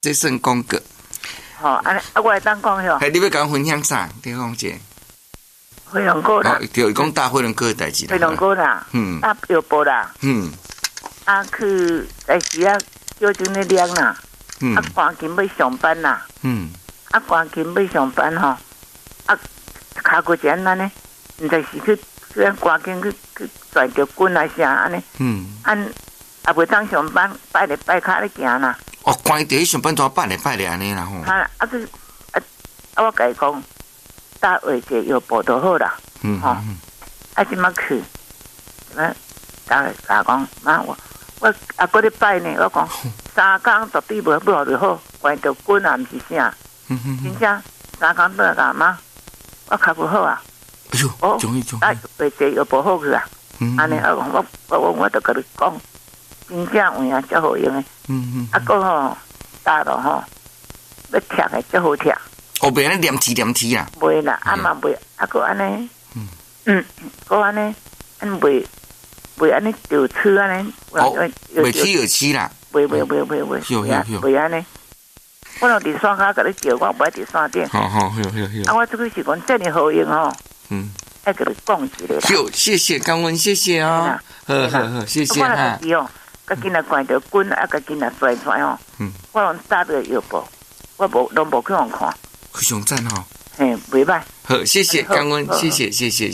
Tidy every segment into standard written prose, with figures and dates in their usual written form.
这算广告。 吼，安尼我会当讲哟。 你要甲我分享啥？你讲者。 飞龙哥啦。 对，讲打飞龙哥的代志啦。 飞龙哥啦。打药布啦。去在时啊，叫阵咧练啦。赶紧要上班啦。赶紧要上班吼。骹过一安尼，毋知是去赶紧去拽着棍啊啥安尼。也袂当上班，拜咧拜骹咧行啦。 关伫上班怎拜咧安尼啦吼。 我甲伊讲，搭下一个药布就好啦。即马去，大家讲，妈我搁咧拜呢，我讲3工绝对无就好，关着棍啊，毋是啥。真正3工倒来甲妈，我脚不好啊。 哎呦，终于。 下一个药布好去啊。安尼我就甲你讲。真正有影足好用诶，个吼打落吼，要贴诶足好贴。 袂安尼黏贴啦。 袂啦，嘛袂，个安尼，个安尼，袂安尼掉刺安尼。 袂起啦。 袂，袂安尼。我若伫山骹甲你叫，我袂伫山顶。 好。 我即个是讲遮尔好用吼。爱甲你讲一个啦。 好，谢谢，感恩，谢谢哦。好，谢谢哈。 甲囡仔关着棍，甲囡仔拽哦。我拢搭着药布，我拢无去互看。 非常赞吼。 袂歹。 好，谢谢，感恩，谢谢。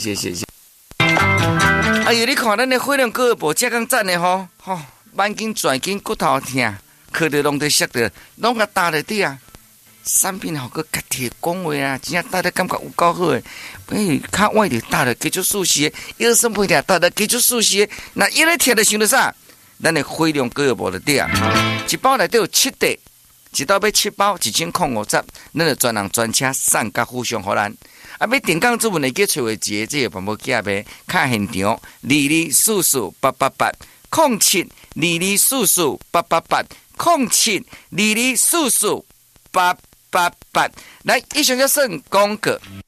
哎呀，你看咱的飞龙哥部遮咁赞的吼，腕筋、转筋、骨头疼，靠着拢得摔着，拢甲搭咧底啊。产品好个家己讲话啊，真正搭咧感觉有够好诶。较歪着搭咧继续舒适，腰酸背痛搭咧继续舒适。那一咧贴着想着啥？咱的飞龙哥无得底啊！一包内底有7袋，一包要7包，1050，咱就专人专车送甲附上互咱。要定岗主文会记找话节，这个办无记呗。看现场，22448887，0722448888，0722448888。来，以上就算广告。